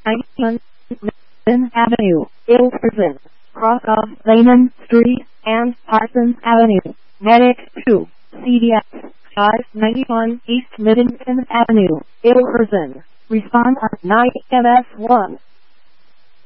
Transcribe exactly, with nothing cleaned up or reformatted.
ninety-one Lynn Avenue, Ilfrison, cross of Lehman Street and Parsons Avenue. Medic two, C D X five ninety-one East Livingston Avenue, Ilfrison. Respond on nine M S one.